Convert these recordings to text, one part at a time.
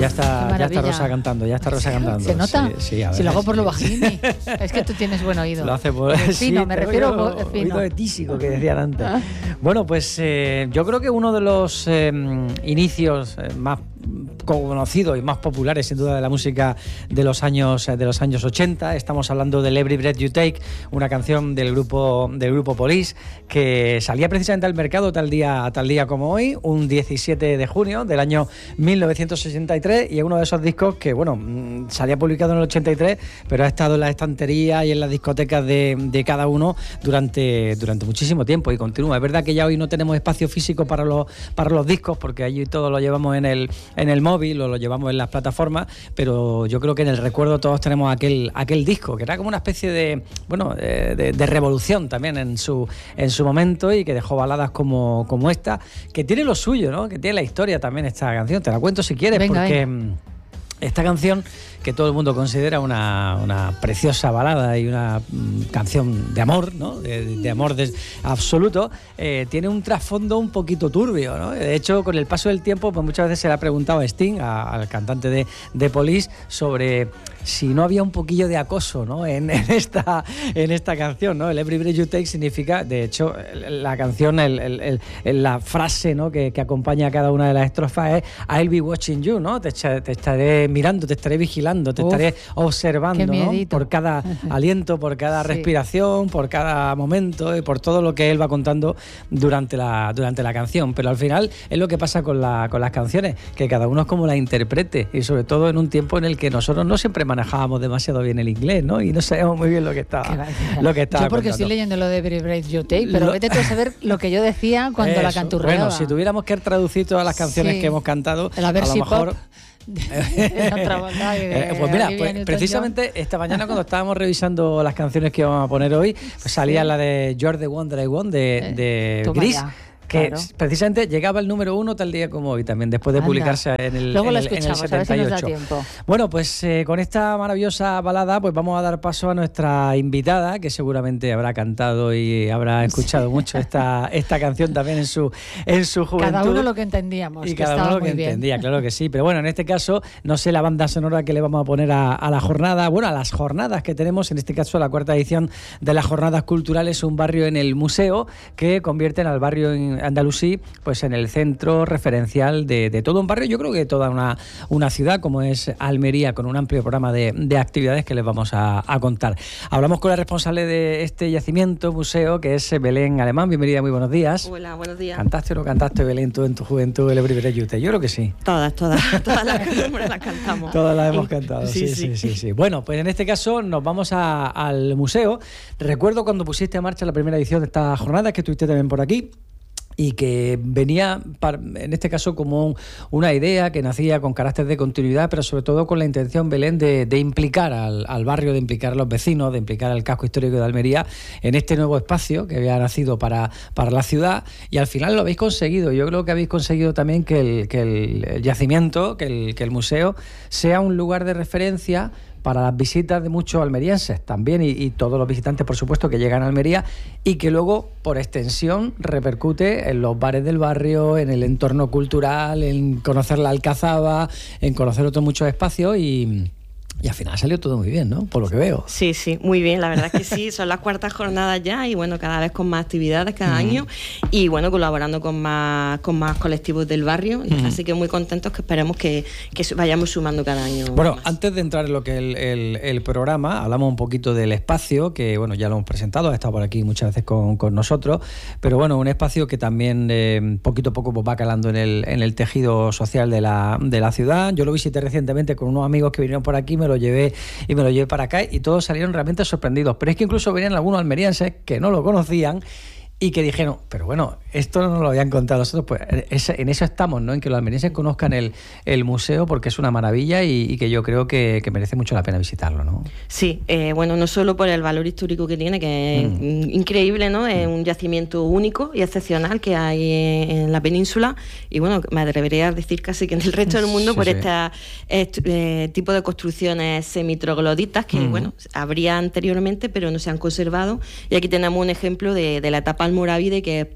Ya está Rosa cantando, ¿Se nota? Sí, si lo hago por lo bajini. Es que tú tienes buen oído. Lo hace por fino, sí, me refiero oído de tísico que decían antes. Bueno, pues yo creo que uno de los inicios más conocidos y más populares, sin duda, de la música de los años 80. Estamos hablando del Every Breath You Take, una canción del grupo Police que salía precisamente al mercado tal día como hoy, un 17 de junio del año 1963, y es uno de esos discos que, bueno, salía publicado en el 83, pero ha estado en la estantería y en las discotecas de cada uno durante muchísimo tiempo y continúa. Es verdad que ya hoy no tenemos espacio físico para los discos, porque allí todo lo llevamos en el móvil o lo llevamos en las plataformas, pero yo creo que en el recuerdo todos tenemos aquel disco, que era como una especie de revolución también en su momento, y que dejó baladas como esta, que tiene lo suyo, ¿no? Que tiene la historia también esta canción. Te la cuento si quieres. Venga. Esta canción, que todo el mundo considera una preciosa balada y una canción de amor, ¿no? De amor absoluto, tiene un trasfondo un poquito turbio, ¿no? De hecho, con el paso del tiempo, pues muchas veces se le ha preguntado a Sting, al cantante de Police, sobre si no había un poquillo de acoso, ¿no? en esta canción, ¿no? El Every Breath You Take significa, de hecho, la canción, la frase, ¿no? que acompaña a cada una de las estrofas es I'll be watching you, ¿no? Te estaré mirando, te estaré vigilando, te estaré observando, ¿no? Por cada aliento, por cada respiración, por cada momento y por todo lo que él va contando durante la canción. Pero al final es lo que pasa con las canciones, que cada uno es como la interprete, y sobre todo en un tiempo en el que nosotros no siempre manejábamos demasiado bien el inglés, ¿no? Y no sabemos muy bien lo que estaba yo porque contando. Estoy leyendo lo de Every Breath You Take, pero vete tú a saber lo que yo decía cuando la canturreaba. Bueno, si tuviéramos que traducir todas las canciones que hemos cantado, a lo mejor... pues mira, precisamente esta mañana, cuando estábamos revisando las canciones que vamos a poner hoy, pues salía la de You're the One That I Want de Gris, que precisamente llegaba el número 1 tal día como hoy también, después de publicarse en el 78. A ver si nos da tiempo. Bueno, pues con esta maravillosa balada, pues vamos a dar paso a nuestra invitada, que seguramente habrá cantado y habrá escuchado mucho esta canción también en su juventud. Cada uno lo que entendíamos. Y cada uno lo que entendía, claro que sí. Pero bueno, en este caso, no sé la banda sonora que le vamos a poner a la jornada, bueno, a las jornadas que tenemos, en este caso la cuarta edición de las jornadas culturales, un barrio en el museo, que convierten al barrio en Andalusí, pues en el centro referencial de todo un barrio, yo creo que de toda una ciudad como es Almería, con un amplio programa de actividades que les vamos a contar. Hablamos con la responsable de este yacimiento, museo, que es Belén Alemán. Bienvenida, muy buenos días. Hola, buenos días. ¿Cantaste o no cantaste, Belén, tú en tu juventud el Every Breath You Take? Yo creo que sí. Todas las cantamos. Todas las hemos cantado, sí. Bueno, pues en este caso nos vamos al museo. Recuerdo cuando pusiste en marcha la primera edición de esta jornada, que estuviste también por aquí, y que venía, en este caso, como una idea que nacía con carácter de continuidad, pero sobre todo con la intención, Belén, de implicar al barrio, de implicar a los vecinos, de implicar al casco histórico de Almería en este nuevo espacio que había nacido para la ciudad, y al final lo habéis conseguido. Yo creo que habéis conseguido también que el yacimiento, que el museo, sea un lugar de referencia para las visitas de muchos almerienses también, y todos los visitantes, por supuesto, que llegan a Almería, y que luego, por extensión, repercute en los bares del barrio, en el entorno cultural, en conocer la Alcazaba, en conocer otros muchos espacios, y al final salió todo muy bien, ¿no? Por lo que veo. Sí, muy bien, la verdad es que sí, son las cuartas jornadas ya, y bueno, cada vez con más actividades cada año, y bueno, colaborando con más colectivos del barrio, así que muy contentos, que esperemos que vayamos sumando cada año. Bueno, más. Antes de entrar en lo que es el programa, hablamos un poquito del espacio, que bueno, ya lo hemos presentado, ha estado por aquí muchas veces con nosotros, pero bueno, un espacio que también poquito a poco pues, va calando en el tejido social de la ciudad. Yo lo visité recientemente con unos amigos que vinieron por aquí, me lo llevé para acá, y todos salieron realmente sorprendidos. Pero es que incluso venían algunos almerienses que no lo conocían y que dijeron, pero bueno, esto no nos lo habían contado nosotros. Pues en eso estamos, ¿no? En que los almerienses conozcan el museo, porque es una maravilla, y que yo creo que merece mucho la pena visitarlo, ¿no? Sí, bueno, no solo por el valor histórico que tiene, que es increíble, ¿no? Es un yacimiento único y excepcional que hay en la península, y bueno, me atrevería a decir casi que en el resto del mundo, por este tipo de construcciones semitrogloditas que, bueno, habría anteriormente, pero no se han conservado, y aquí tenemos un ejemplo de la etapa almorávide, que es poco conocido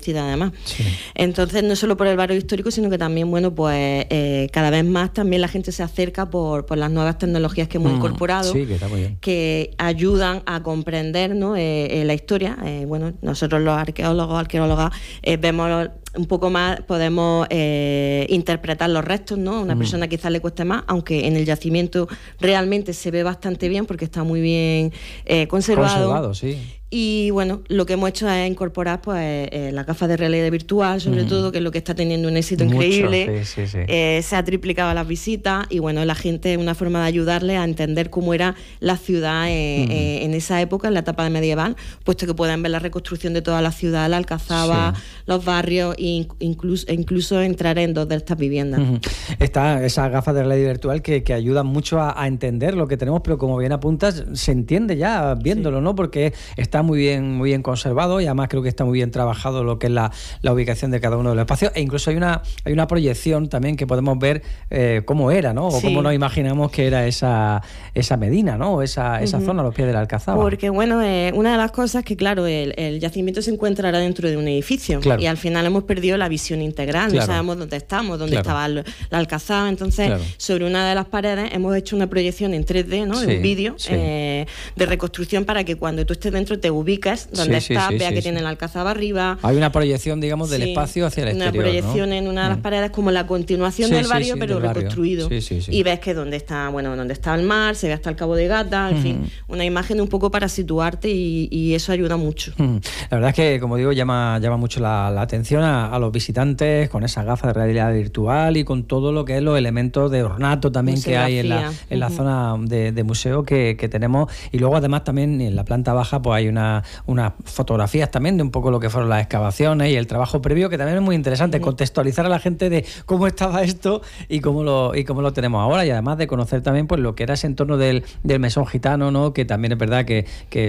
vestida además. Sí. Entonces, no solo por el barrio histórico, sino que también, bueno, pues cada vez más también la gente se acerca por las nuevas tecnologías que hemos incorporado, sí, que está muy bien, que ayudan a comprender, ¿no? La historia. Bueno, nosotros los arqueólogas, vemos un poco más, podemos interpretar los restos, ¿no? A una persona quizás le cueste más, aunque en el yacimiento realmente se ve bastante bien porque está muy bien conservado. Sí. Y bueno, lo que hemos hecho es incorporar pues las gafas de realidad virtual, sobre todo, que es lo que está teniendo un éxito increíble. Sí. Se ha triplicado las visitas y bueno, la gente es una forma de ayudarle a entender cómo era la ciudad en esa época, en la etapa medieval, puesto que pueden ver la reconstrucción de toda la ciudad, la Alcazaba, los barrios e incluso entrar en dos de estas viviendas. Está esas gafas de realidad virtual que ayudan mucho a entender lo que tenemos, pero como bien apuntas, se entiende ya viéndolo, ¿no? Porque está muy bien conservado y además creo que está muy bien trabajado lo que es la ubicación de cada uno de los espacios, e incluso hay una proyección también que podemos ver cómo era, ¿no? O cómo nos imaginamos que era esa Medina, ¿no? O esa zona a los pies de la Alcazaba. Porque bueno, una de las cosas que claro, el yacimiento se encuentra ahora dentro de un edificio, y al final hemos perdido la visión integral, no sabemos dónde estamos, dónde estaba la Alcazaba. Entonces, sobre una de las paredes hemos hecho una proyección en 3D, ¿no? De un vídeo de reconstrucción, para que cuando tú estés dentro te ubiques donde estás, veas que tiene la Alcazaba arriba. Hay una proyección, digamos, del espacio hacia el exterior, una proyección, ¿no? En una de las paredes, como la continuación del barrio, pero reconstruido. Y ves que donde está el mar, se ve hasta el Cabo de Gata, en fin, una imagen un poco para situarte, y eso ayuda mucho. La verdad es que, como digo, llama mucho la atención a los visitantes con esas gafas de realidad virtual y con todo lo que es los elementos de ornato también que hay en la zona de museo que tenemos. Y luego además también en la planta baja pues hay unas fotografías también de un poco lo que fueron las excavaciones y el trabajo previo, que también es muy interesante, contextualizar a la gente de cómo estaba esto y cómo lo tenemos ahora, y además de conocer también pues lo que era ese entorno del mesón gitano, ¿no? Que también es verdad que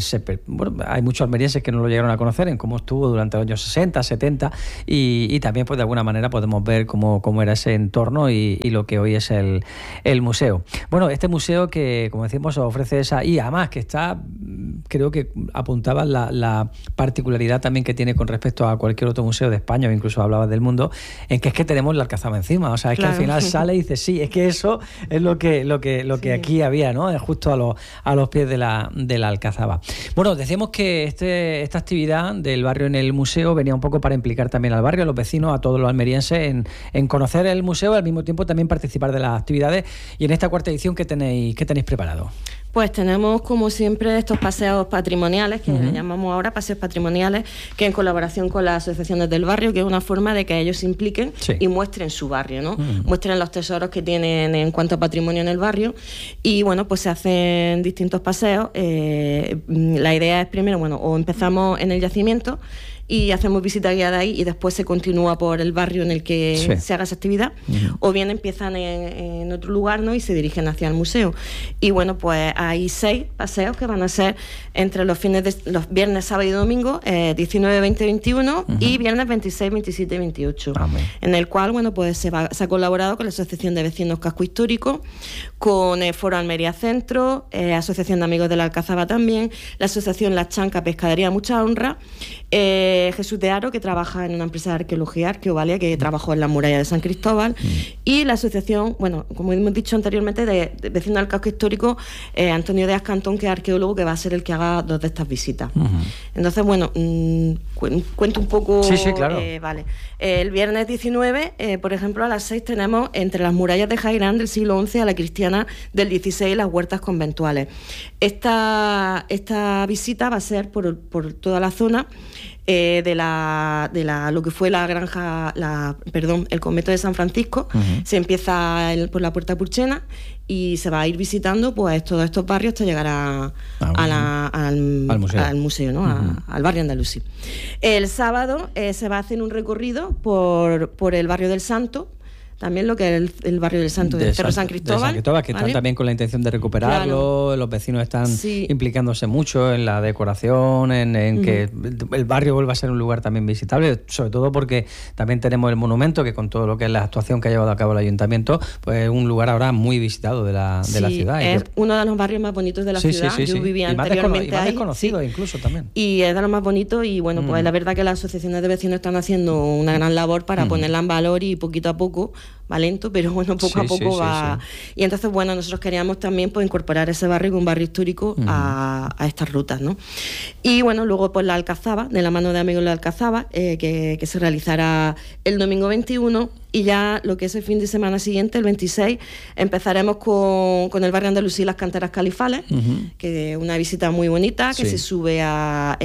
hay muchos almerienses que no lo llegaron a conocer en cómo estuvo durante los años 60, 70, y también pues de alguna manera podemos ver cómo era ese entorno y lo que hoy es el museo. Bueno, este museo que, como decimos, ofrece esa, y además que está, creo que apuntabas la particularidad también que tiene con respecto a cualquier otro museo de España, o incluso hablabas del mundo, en que es que tenemos la Alcazaba encima, o sea, es que al final sale y dices, sí, es que eso es lo que aquí había, ¿no? Justo a los pies de la Alcazaba. Bueno, decíamos que esta actividad del barrio en el museo venía un poco para implicar también al barrio, a los vecinos, a todos los almerienses en conocer el museo y al mismo tiempo también participar de las actividades. Y en esta cuarta edición, ¿qué tenéis preparado? Pues tenemos, como siempre, estos paseos patrimoniales, que le llamamos ahora paseos patrimoniales, que en colaboración con las asociaciones del barrio, que es una forma de que ellos se impliquen y muestren su barrio, ¿no? Muestren los tesoros que tienen en cuanto a patrimonio en el barrio. Y bueno, pues se hacen distintos paseos. La idea es primero, o empezamos en el yacimiento y hacemos visita guiada ahí, y después se continúa por el barrio en el que se haga esa actividad, o bien empiezan en otro lugar, ¿no? Y se dirigen hacia el museo. Y bueno, pues hay 6 paseos que van a ser entre los viernes, sábado y domingo, 19, 20, 21 y viernes 26, 27 y 28. En el cual, pues se ha colaborado con la Asociación de Vecinos Casco Histórico, con Foro Almería Centro, Asociación de Amigos de la Alcazaba también, la Asociación La Chanca Pescadería Mucha Honra, Jesús de Aro, que trabaja en una empresa de arqueología, Arqueovalia, que trabajó en la muralla de San Cristóbal, y la asociación, como hemos dicho anteriormente, de Vecinos del Casco Histórico, Antonio Díaz Cantón, que es arqueólogo, que va a ser el que haga 2 de estas visitas. Entonces, cuento un poco. Sí, claro. Vale. El viernes 19, por ejemplo, a las 6 tenemos Entre las murallas de Jairán del siglo XI a la cristiana del XVI y las huertas conventuales. Esta visita va a ser por toda la zona de lo que fue la granja, el convento de San Francisco. Se empieza por la Puerta Purchena y se va a ir visitando pues todos estos barrios hasta llegar al museo, ¿no? Al barrio andalusí. El sábado se va a hacer un recorrido por el barrio del Santo, también lo que es el barrio del Santo, del Cerro San Cristóbal. De San Cristóbal, que ¿vale? están también con la intención de recuperarlo, claro. Los vecinos están implicándose mucho en la decoración, en que el barrio vuelva a ser un lugar también visitable, sobre todo porque también tenemos el monumento, que con todo lo que es la actuación que ha llevado a cabo el ayuntamiento, pues es un lugar ahora muy visitado de la ciudad. Es uno de los barrios más bonitos de la ciudad. Yo vivía anteriormente y más desconocido incluso también. Y es de los más bonitos y bueno, pues la verdad que las asociaciones de vecinos están haciendo una gran labor para ponerla en valor y poquito a poco, va lento, pero bueno, poco a poco va. Y entonces, bueno, nosotros queríamos también pues incorporar ese barrio como un barrio histórico a estas rutas, ¿no? Y bueno, luego pues la Alcazaba, de la mano de Amigos de la Alcazaba, que se realizará el domingo 21, y ya lo que es el fin de semana siguiente, el 26, empezaremos con el barrio andalusí Las Canteras Califales, que es una visita muy bonita, que se sube a,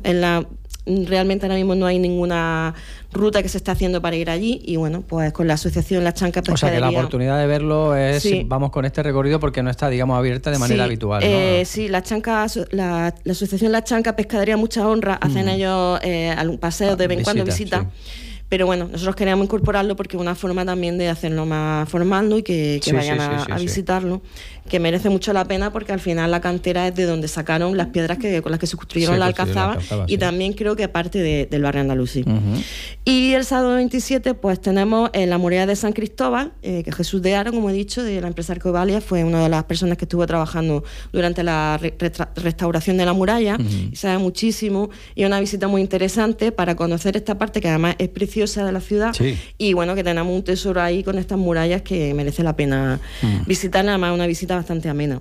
realmente ahora mismo no hay ninguna ruta que se está haciendo para ir allí y bueno, pues con la asociación La Chanca Pescadería. O sea que la oportunidad de verlo es, vamos con este recorrido porque no está, digamos, abierta de manera habitual, ¿no? Sí, la asociación La Chanca Pescadería, mucha honra, hacen ellos algún paseo de vez en cuando, visita. Pero bueno, nosotros queríamos incorporarlo porque es una forma también de hacerlo más formal, ¿no? Y que vayan a visitarlo, que merece mucho la pena porque al final la cantera es de donde sacaron las piedras con las que se construyeron la Alcazaba y también creo que parte del barrio andalusí. Y el sábado 27 pues tenemos la muralla de San Cristóbal, que Jesús de Aro, como he dicho, de la empresa Arcovalia, fue una de las personas que estuvo trabajando durante la restauración de la muralla, y sabe muchísimo, y una visita muy interesante para conocer esta parte que además es preciosa de la ciudad, y bueno, que tenemos un tesoro ahí con estas murallas que merece la pena visitar, nada más una visita bastante amena.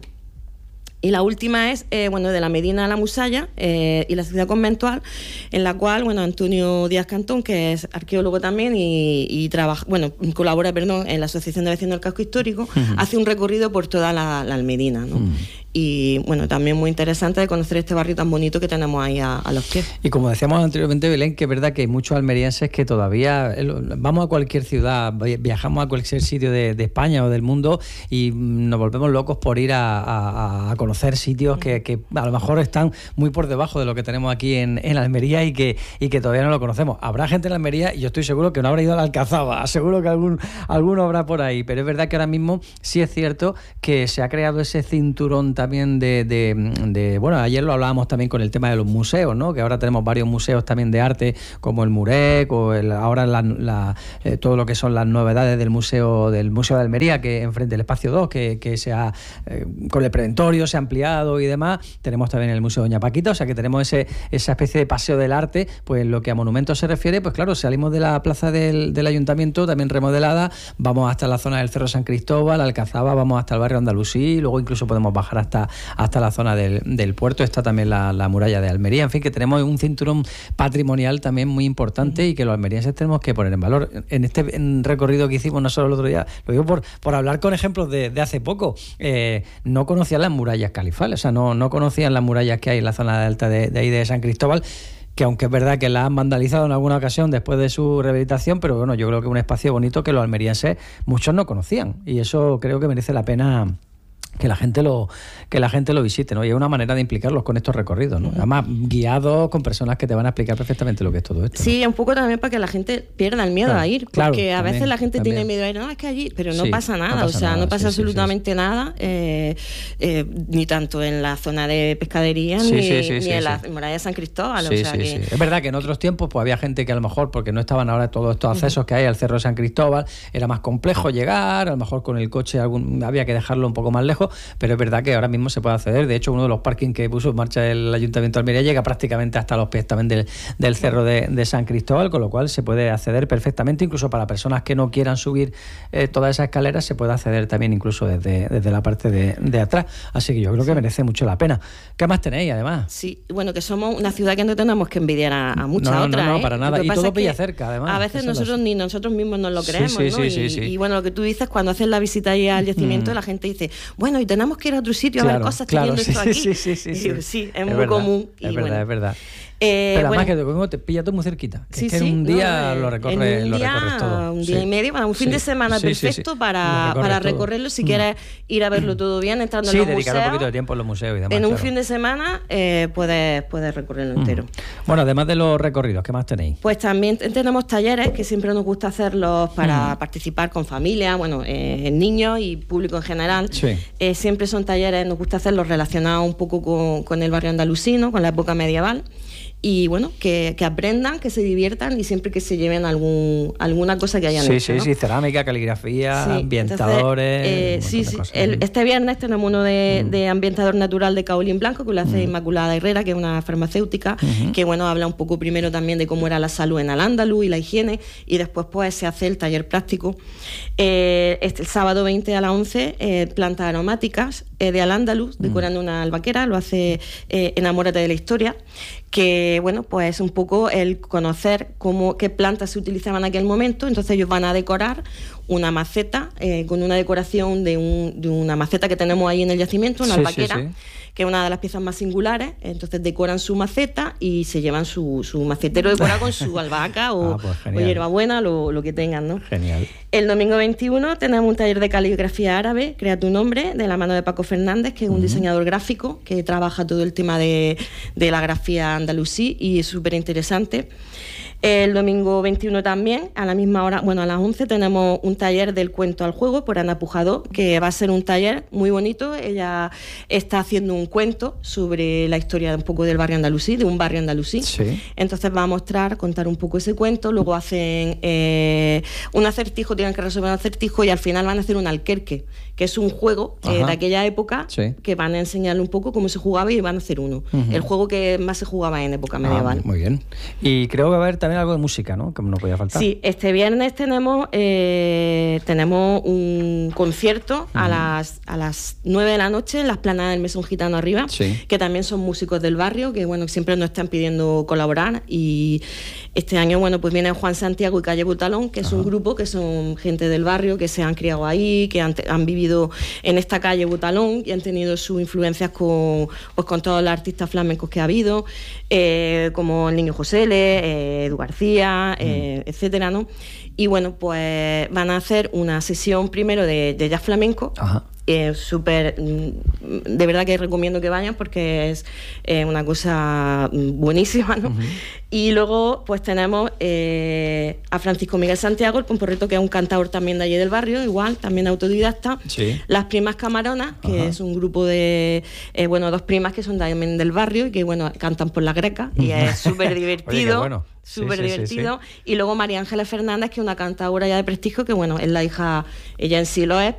Y la última es, de la Medina a la Musalla y la ciudad conventual, en la cual, Antonio Díaz Cantón, que es arqueólogo también y colabora, en la Asociación de Vecinos del Casco Histórico, hace un recorrido por toda la Almedina, ¿no? Y bueno, también muy interesante de conocer este barrio tan bonito que tenemos ahí a los pies. Y como decíamos anteriormente, Belén, que es verdad que hay muchos almerienses que todavía vamos a cualquier ciudad, viajamos a cualquier sitio de España o del mundo y nos volvemos locos por ir a conocer sitios que a lo mejor están muy por debajo de lo que tenemos aquí en Almería y que todavía no lo conocemos. Habrá gente en Almería y yo estoy seguro que no habrá ido a la Alcazaba, seguro que alguno habrá por ahí, pero es verdad que ahora mismo sí es cierto que se ha creado ese cinturón también bueno, ayer lo hablábamos también con el tema de los museos, ¿no? Que ahora tenemos varios museos también de arte, como el Murec o ahora todo lo que son las novedades del Museo de Almería, que enfrente del Espacio 2, que se ha con el Preventorio se ha ampliado y demás. Tenemos también el Museo Doña Paquita, o sea que tenemos esa especie de paseo del arte. Pues lo que a monumentos se refiere, pues claro, salimos de la plaza del Ayuntamiento, también remodelada, vamos hasta la zona del Cerro San Cristóbal, Alcazaba, vamos hasta el barrio andalusí, luego incluso podemos bajar hasta la zona del puerto, está también la muralla de Almería, en fin, que tenemos un cinturón patrimonial también muy importante y que los almerienses tenemos que poner en valor. En este recorrido que hicimos nosotros el otro día, lo digo por hablar con ejemplos de hace poco, no conocían las murallas califales, o sea, no conocían las murallas que hay en la zona alta de ahí de San Cristóbal, que aunque es verdad que la han vandalizado en alguna ocasión después de su rehabilitación, pero bueno, yo creo que es un espacio bonito que los almerienses muchos no conocían y eso creo que merece la pena que la gente lo visite, ¿no? Y es una manera de implicarlos con estos recorridos, ¿no? Además, guiados con personas que te van a explicar perfectamente lo que es todo esto, ¿no? Sí, un poco también para que la gente pierda el miedo a ir, porque a veces la gente tiene miedo a ir, no, es que allí, pero no pasa nada, no pasa absolutamente nada, ni tanto en la zona de pescadería, ni en la muralla de San Cristóbal. Es verdad que en otros tiempos pues había gente que a lo mejor, porque no estaban ahora todos estos accesos que hay al Cerro de San Cristóbal, era más complejo llegar, a lo mejor con el coche había que dejarlo un poco más lejos, pero es verdad que ahora mismo se puede acceder. De hecho, uno de los parkings que puso en marcha el Ayuntamiento de Almería llega prácticamente hasta los pies también del Cerro de San Cristóbal, con lo cual se puede acceder perfectamente, incluso para personas que no quieran subir todas esas escaleras, se puede acceder también incluso desde la parte de atrás. Así que yo creo que merece mucho la pena. ¿Qué más tenéis, además? Sí, bueno, que somos una ciudad que no tenemos que envidiar a muchas otras. No, para nada. Y todo pilla cerca, además. A veces ni nosotros mismos nos lo creemos, ¿no? Y bueno, lo que tú dices, cuando haces la visita ahí al yacimiento, la gente dice, bueno, y tenemos que ir a otro sitio a ver cosas teniendo esto aquí. Sí, es muy común. Es verdad. Pero además que te pilla todo muy cerquita. Que es que en un día lo recorres todo. Un día y medio, un fin de semana perfecto para recorrerlo. Si quieres ir a verlo todo bien, entrando en los museos. Sí, dedicar un poquito de tiempo en los museos y demás. En un fin de semana puedes recorrerlo entero. Bueno, además de los recorridos, ¿qué más tenéis? Pues también tenemos talleres que siempre nos gusta hacerlos para participar con familia, niños y público en general. Sí. Siempre son talleres, nos gusta hacerlos relacionados un poco con el barrio andalusino, con la época medieval. Y bueno, que aprendan, que se diviertan y siempre que se lleven alguna cosa que hayan hecho. Sí, cerámica, caligrafía, ambientadores. Este viernes tenemos uno de ambientador natural de Caolín Blanco, que lo hace Inmaculada Herrera, que es una farmacéutica, que habla un poco primero también de cómo era la salud en Al-Ándalus y la higiene, y después pues se hace el taller práctico. El sábado 20 a las 11, plantas aromáticas de Al-Ándalus, decorando una albaquera, lo hace Enamórate de la Historia, que pues un poco el conocer qué plantas se utilizaban en aquel momento. Entonces ellos van a decorar una maceta con una decoración de una maceta que tenemos ahí en el yacimiento, una albaquera, que es una de las piezas más singulares. Entonces decoran su maceta y se llevan su macetero decorado con su albahaca o hierbabuena, lo que tengan, ¿no? Genial. El domingo 21 tenemos un taller de caligrafía árabe, Crea tu nombre, de la mano de Paco Fernández, que es un diseñador gráfico que trabaja todo el tema de la grafía andalusí y es súper interesante. El domingo 21 también, a la misma hora, a las 11, tenemos un taller del cuento al juego por Ana Pujadó, que va a ser un taller muy bonito. Ella está haciendo un cuento sobre la historia un poco del barrio andalusí, de un barrio andalusí. Sí. Entonces va a contar un poco ese cuento, luego hacen un acertijo, tienen que resolver un acertijo y al final van a hacer un alquerque, que es un juego de aquella época, que van a enseñarle un poco cómo se jugaba y van a hacer uno. El juego que más se jugaba en época medieval. Muy bien. Y creo que va a haber también algo de música, ¿no? Que no podía faltar. Sí, este viernes tenemos un concierto a las 9 de la noche en la explanada del Mesón Gitano arriba, que también son músicos del barrio, que siempre nos están pidiendo colaborar, y este año pues viene Juan Santiago y Calle Butalón, que es un grupo que son gente del barrio, que se han criado ahí, que han vivido en esta calle Butalón y han tenido sus influencias con todos los artistas flamencos que ha habido, como el Niño José L, Edu García, etcétera, ¿no? Y pues van a hacer una sesión primero de jazz flamenco. Súper, de verdad que recomiendo que vayan porque es una cosa buenísima, ¿no? Y luego pues tenemos a Francisco Miguel Santiago, el comporreto, que es un cantador también de allí del barrio, igual, también autodidacta. Las Primas Camaronas, que es un grupo de dos primas que son también del barrio y que cantan por la greca y es súper divertido. Súper divertido. Y luego María Ángeles Fernández, que es una cantadora ya de prestigio, que es la hija, ella en sí lo es,